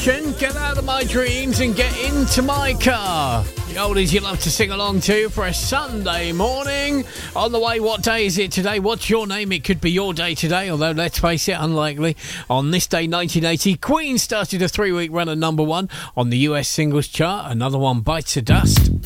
Generation, Get Out of My Dreams and Get Into My Car. The oldies you love to sing along to for a Sunday morning. On the way, what day is it today? What's your name? It could be your day today, although let's face it, unlikely. On this day, 1980, Queen started a 3-week run at number 1 on the US singles chart. Another one bites the dust.